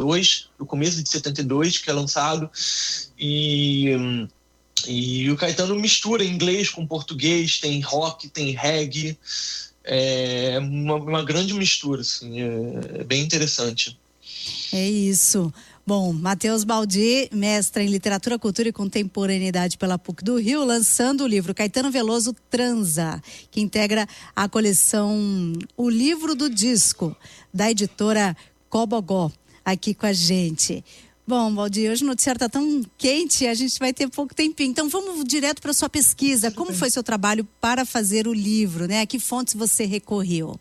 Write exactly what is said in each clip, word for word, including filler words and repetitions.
dois, no começo de setenta e dois, que é lançado. E, e o Caetano mistura inglês com português, tem rock, tem reggae. É uma, uma grande mistura, assim, é, é bem interessante. É isso. Bom, Matheus Baldi, mestre em Literatura, Cultura e Contemporaneidade pela P U C do Rio, lançando o livro Caetano Veloso Transa, que integra a coleção O Livro do Disco, da editora Cobogó, aqui com a gente. Bom, Baldi, hoje o noticiário está tão quente, a gente vai ter pouco tempinho. Então vamos direto para a sua pesquisa. Como foi seu trabalho para fazer o livro, né? A que fontes você recorreu?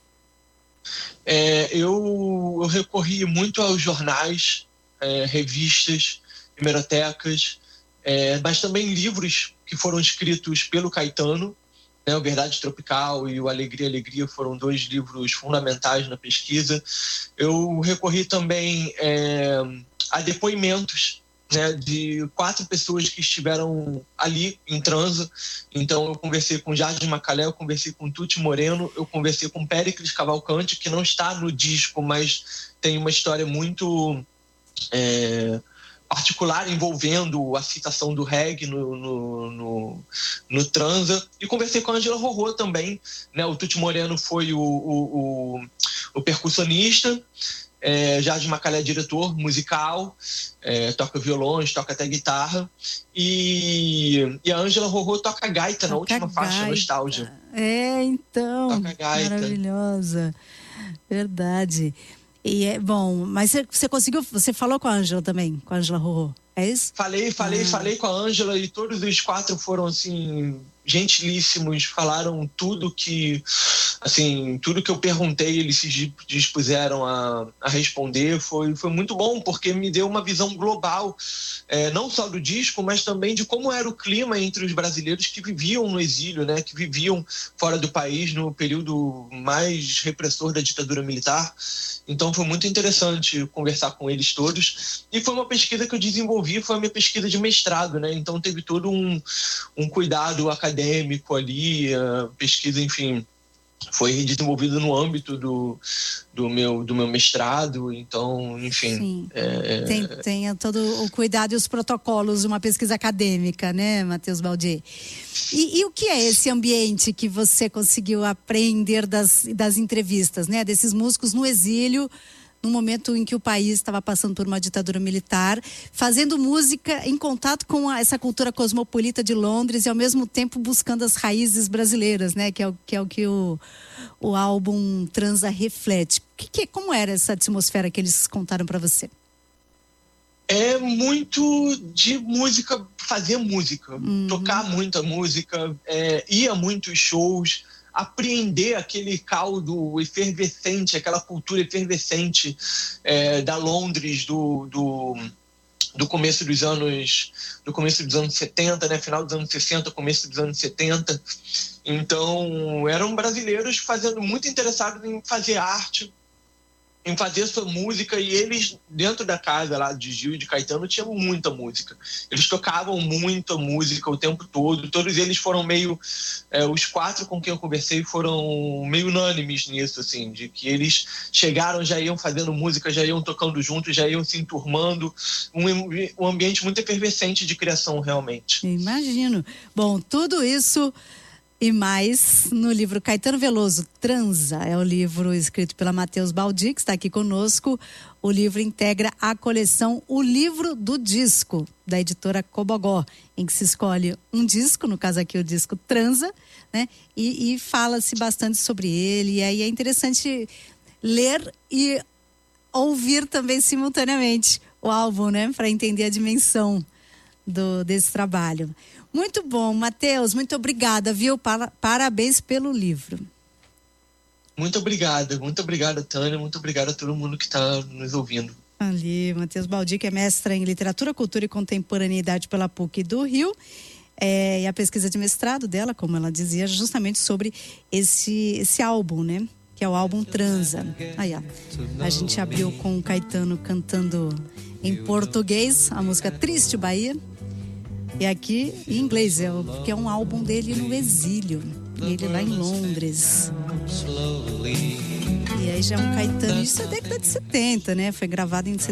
É, eu, eu recorri muito aos jornais, é, revistas, hemerotecas, é, mas também livros que foram escritos pelo Caetano, né? O Verdade Tropical e o Alegria, Alegria foram dois livros fundamentais na pesquisa. Eu recorri também é, a depoimentos, né, de quatro pessoas que estiveram ali em transa. Então eu conversei com Jardim Macalé, eu conversei com Tuti Moreno, eu conversei com Péricles Cavalcante, que não está no disco, mas tem uma história muito é, particular envolvendo a citação do reggae no, no, no, no transa. E conversei com a Ângela Rorô também, né? O Tuti Moreno foi o, o, o, o percussionista. É, Jardim Macalé é diretor musical, é, toca violões, toca até guitarra. E, e a Ângela Rorô toca gaita toca na última gaita. Faixa, Nostalgia. É, então. Toca gaita. Maravilhosa. Verdade. E é bom, mas você, você conseguiu, você falou com a Ângela também, com a Ângela Rorô, é isso? Falei, falei, ah. falei com a Ângela e todos os quatro foram, assim, gentilíssimos, falaram tudo que, assim, tudo que eu perguntei, eles se dispuseram a, a responder. Foi, foi muito bom, porque me deu uma visão global, é, não só do disco, mas também de como era o clima entre os brasileiros que viviam no exílio, né, que viviam fora do país no período mais repressor da ditadura militar. Então foi muito interessante conversar com eles todos. E foi uma pesquisa que eu desenvolvi, foi a minha pesquisa de mestrado, né? Então teve todo um, um cuidado acadêmico ali, a pesquisa, enfim, foi desenvolvida no âmbito do, do, meu, do meu mestrado. Então, enfim... Sim. É... Tem, tem todo o cuidado e os protocolos de uma pesquisa acadêmica, né, Matheus Baldi? E, e o que é esse ambiente que você conseguiu aprender das, das entrevistas, né? Desses músicos no exílio, no momento em que o país estava passando por uma ditadura militar, fazendo música em contato com a, essa cultura cosmopolita de Londres e ao mesmo tempo buscando as raízes brasileiras, né? Que é o que, é o, que o, o álbum Transa reflete. Que, que, como era essa atmosfera que eles contaram para você? É muito de música, fazer música, uhum. tocar muita música, é, ir a muitos shows, apreender aquele caldo efervescente, aquela cultura efervescente é, da Londres do, do, do começo dos anos do começo dos anos setenta, né? Final dos anos sessenta, começo dos anos setenta. Então eram brasileiros fazendo, muito interessados em fazer arte, em fazer sua música, e eles, dentro da casa lá de Gil e de Caetano, tinham muita música. Eles tocavam muita música o tempo todo. Todos eles foram meio... É, os quatro com quem eu conversei foram meio unânimes nisso, assim, de que eles chegaram, já iam fazendo música, já iam tocando juntos, já iam se enturmando. Um, um ambiente muito efervescente de criação, realmente. Imagino. Bom, tudo isso... e mais no livro Caetano Veloso Transa, é o livro escrito pela Matheus Baldi, que está aqui conosco. O livro integra a coleção O Livro do Disco, da editora Cobogó, em que se escolhe um disco, no caso aqui o disco Transa, né? E, e fala-se bastante sobre ele, e aí é interessante ler e ouvir também simultaneamente o álbum, né? Para entender a dimensão do, desse trabalho. Muito bom, Matheus, muito obrigada, viu? Parabéns pelo livro. Muito obrigada, muito obrigada, Tânia, muito obrigada a todo mundo que está nos ouvindo. Ali, Matheus Baldi, que é mestra em Literatura, Cultura e Contemporaneidade pela P U C do Rio. É, e a pesquisa de mestrado dela, como ela dizia, justamente sobre esse, esse álbum, né? Que é o álbum Transa. Aí, ó, a gente abriu com o Caetano cantando em português a música Triste Bahia. E aqui em inglês, é, porque é um álbum dele no exílio. Ele lá em Londres. E aí já é um Caetano, isso é década de setenta, né? Foi gravado em